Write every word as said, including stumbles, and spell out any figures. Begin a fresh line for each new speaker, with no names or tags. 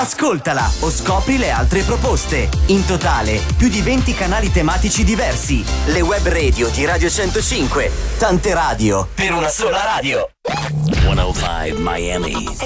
Ascoltala o scopri le altre proposte. In totale, più di venti canali tematici diversi. Le web radio di Radio centocinque. Tante radio per una sola radio.
centocinque Miami.